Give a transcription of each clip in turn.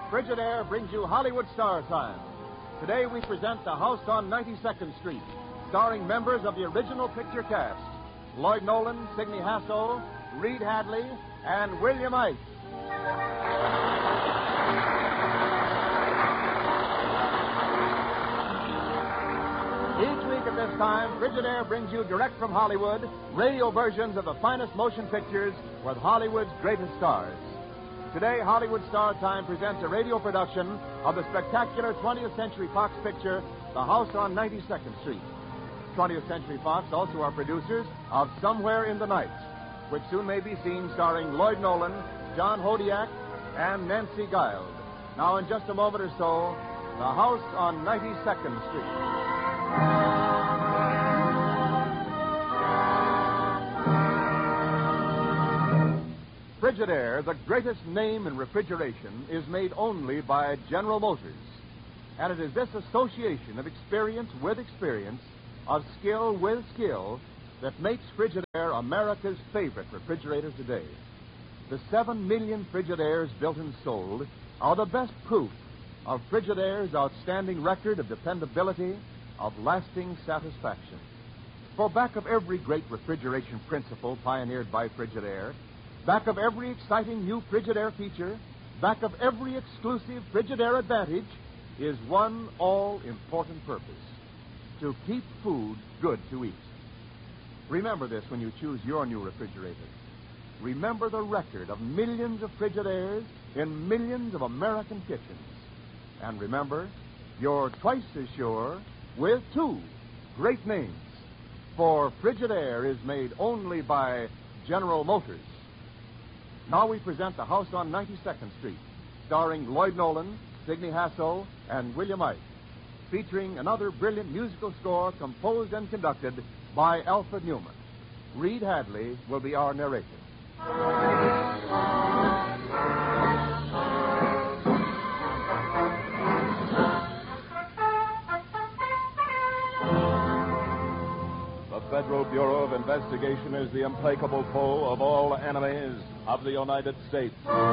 Frigidaire brings you Hollywood Star Time. Today we present The House on 92nd Street, starring members of the original picture cast, Lloyd Nolan, Sidney Hasso, Reed Hadley, and William Ike. Each week at this time, Frigidaire brings you direct from Hollywood radio versions of the finest motion pictures with Hollywood's greatest stars. Today, Hollywood Star Time presents a radio production of the spectacular 20th Century Fox picture, The House on 92nd Street. 20th Century Fox also are producers of Somewhere in the Night, which soon may be seen starring Lloyd Nolan, John Hodiak, and Nancy Guild. Now, in just a moment or so, The House on 92nd Street. Frigidaire, the greatest name in refrigeration, is made only by General Motors. And it is this association of experience with experience, of skill with skill, that makes Frigidaire America's favorite refrigerator today. The 7 million Frigidaires built and sold are the best proof of Frigidaire's outstanding record of dependability, of lasting satisfaction. For back of every great refrigeration principle pioneered by Frigidaire, back of every exciting new Frigidaire feature, back of every exclusive Frigidaire advantage, is one all-important purpose: to keep food good to eat. Remember this when you choose your new refrigerator. Remember the record of millions of Frigidaires in millions of American kitchens. And remember, you're twice as sure with two great names. For Frigidaire is made only by General Motors. Now we present The House on 92nd Street, starring Lloyd Nolan, Sidney Hasso, and William Ike, featuring another brilliant musical score composed and conducted by Alfred Newman. Reed Hadley will be our narrator. The Federal Bureau of Investigation is the implacable foe of all enemies of the United States.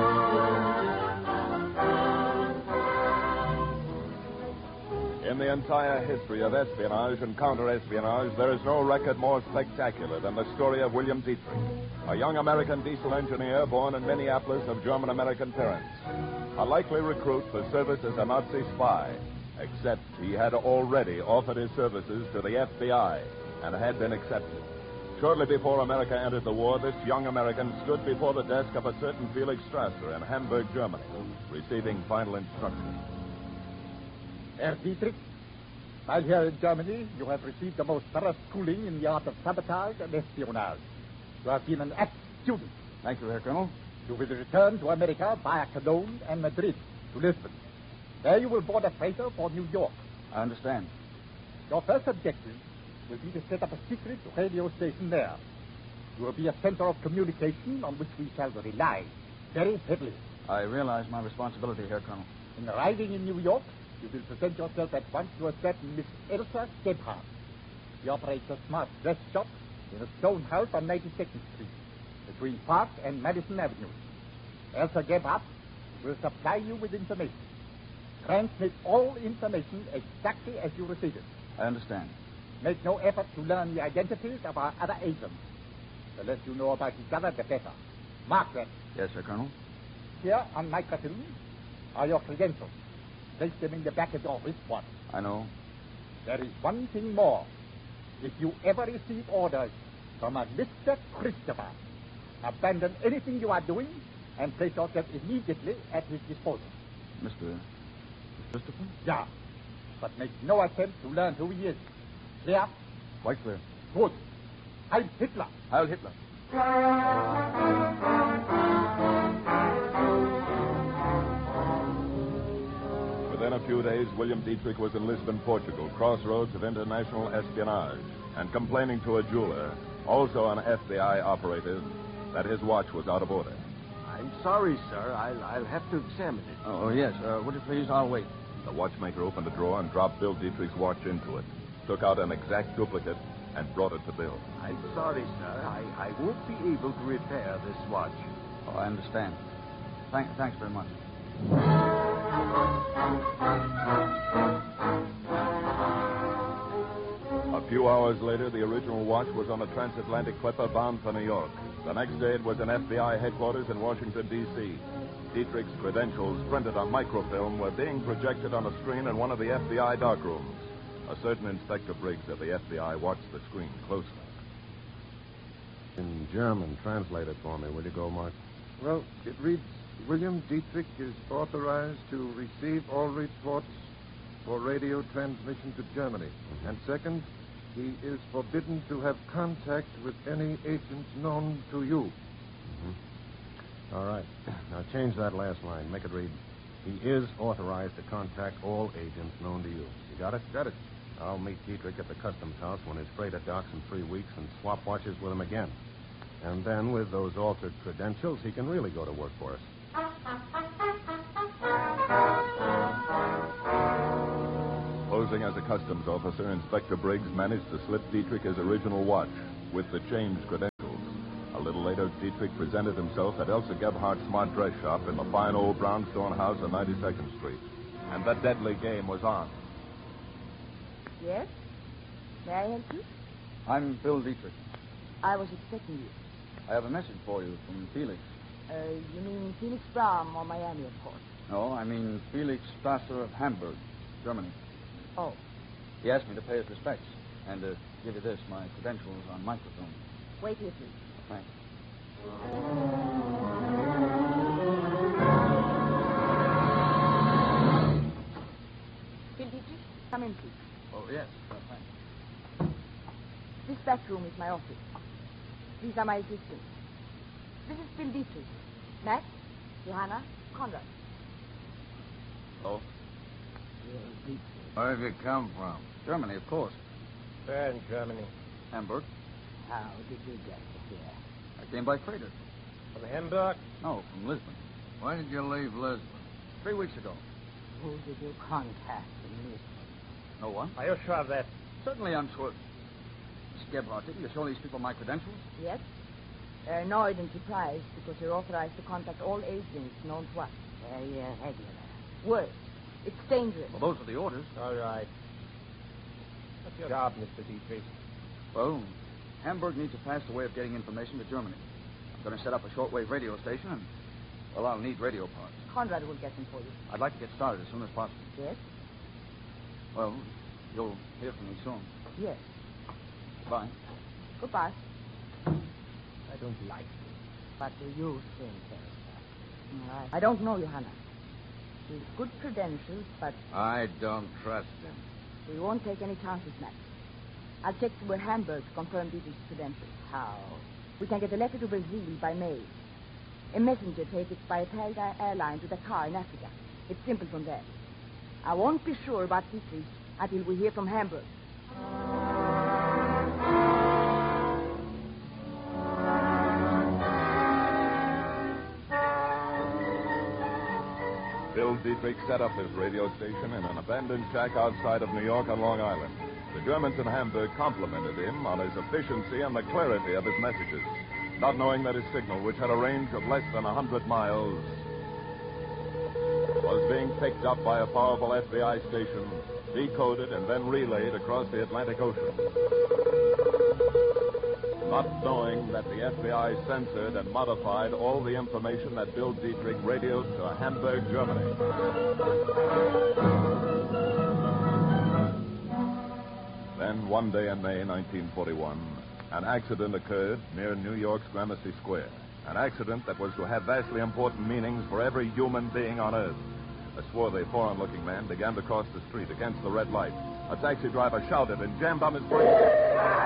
In the entire history of espionage and counter-espionage, there is no record more spectacular than the story of William Dietrich, a young American diesel engineer born in Minneapolis of German-American parents. A likely recruit for service as a Nazi spy, except he had already offered his services to the FBI and had been accepted. Shortly before America entered the war, this young American stood before the desk of a certain Felix Strasser in Hamburg, Germany, receiving final instructions. Herr Dietrich, while here in Germany, you have received the most thorough schooling in the art of sabotage and espionage. You have been an apt student. Thank you, Herr Colonel. You will return to America via Cologne and Madrid to Lisbon. There you will board a freighter for New York. I understand. Your first objective will be to set up a secret radio station there. You will be a center of communication on which we shall rely very heavily. I realize my responsibility, Herr Colonel. In arriving in New York, you will present yourself at once to a certain Miss Elsa Gebhardt. She operates a smart dress shop in a stone house on 92nd Street, between Park and Madison Avenue. Elsa Gebhardt will supply you with information. Transmit all information exactly as you receive it. I understand. Make no effort to learn the identities of our other agents. The less you know about each other, the better. Mark that. Yes, Sir Colonel. Here on microfilm are your credentials. Place them in the back of your wristwatch. I know. There is one thing more. If you ever receive orders from a Mr. Christopher, abandon anything you are doing and place yourself immediately at his disposal. Mr. Christopher? Yeah. But make no attempt to learn who he is. Clear? Quite clear. Good. Heil Hitler. Heil Hitler. Within a few days, William Dietrich was in Lisbon, Portugal, crossroads of international espionage, and complaining to a jeweler, also an FBI operative, that his watch was out of order. I'm sorry, sir. I'll have to examine it. Oh, yes. Would you please? I'll wait. The watchmaker opened a drawer and dropped Bill Dietrich's watch into it, took out an exact duplicate, and brought it to Bill. I'm sorry, sir. I won't be able to repair this watch. Oh, I understand. Thanks very much. A few hours later, the original watch was on a transatlantic clipper bound for New York. The next day, it was in FBI headquarters in Washington, D.C. Dietrich's credentials, printed on microfilm, were being projected on a screen in one of the FBI darkrooms. A certain Inspector Briggs of the FBI watched the screen closely. In German, translate it for me, will you go, Mark? Well, it reads, William Dietrich is authorized to receive all reports for radio transmission to Germany. Mm-hmm. And second, he is forbidden to have contact with any agents known to you. Mm-hmm. All right. Now change that last line. Make it read, he is authorized to contact all agents known to you. You got it? Got it. I'll meet Dietrich at the customs house when his freighter docks in 3 weeks and swap watches with him again. And then, with those altered credentials, he can really go to work for us. Posing as a customs officer, Inspector Briggs managed to slip Dietrich his original watch with the changed credentials. A little later, Dietrich presented himself at Elsa Gebhardt's smart dress shop in the fine old brownstone house on 92nd Street. And the deadly game was on. Yes? May I help you? I'm Bill Dietrich. I was expecting you. I have a message for you from Felix. You mean Felix Brahm or Miami, of course. No, I mean Felix Strasser of Hamburg, Germany. Oh. He asked me to pay his respects and to give you this, my credentials on microfilm. Wait here, please. Thanks. Bill Dietrich, come in, please. Oh, yes. Thanks. This back room is my office. These are my assistants. This is Bill Dietrich. Max, Johanna, Conrad. Oh? Where have you come from? Germany, of course. Where in Germany? Hamburg. How did you get here? I came by freighter. From Hamburg? No, from Lisbon. When did you leave Lisbon? 3 weeks ago. Who did you contact in Lisbon? No one? Are you sure of that? Certainly I'm sure. Miss Gebhardt, didn't you show these people my credentials? Yes? They're annoyed and surprised because you're authorized to contact all agents known to us. Very irregular. Worse, it's dangerous. Well, those are the orders. All right. What's your job, Mr. Dietrich? Well, Hamburg needs a faster way of getting information to Germany. I'm going to set up a shortwave radio station, and, well, I'll need radio parts. Conrad will get them for you. I'd like to get started as soon as possible. Yes? Well, you'll hear from me soon. Yes. Goodbye. Goodbye. I don't like you. What do you think, Elsa? I don't know, Johanna. He's good credentials, but I don't trust him. we won't take any chances, Max. I'll check with Hamburg to confirm Dietrich's credentials. How? We can get a letter to Brazil by mail. A messenger takes it by a Paradise airline to Dakar in Africa. It's simple from there. I won't be sure about Dietrich until we hear from Hamburg. Bill Dietrich set up his radio station in an abandoned shack outside of New York on Long Island. The Germans in Hamburg complimented him on his efficiency and the clarity of his messages, not knowing that his signal, which had a range of less than 100 miles, was being picked up by a powerful FBI station, decoded and then relayed across the Atlantic Ocean. Not knowing that the FBI censored and modified all the information that Bill Dietrich radioed to Hamburg, Germany. Then, one day in May 1941, an accident occurred near New York's Gramercy Square. An accident that was to have vastly important meanings for every human being on Earth. A swarthy, foreign-looking man began to cross the street against the red light. A taxi driver shouted and jammed on his brakes.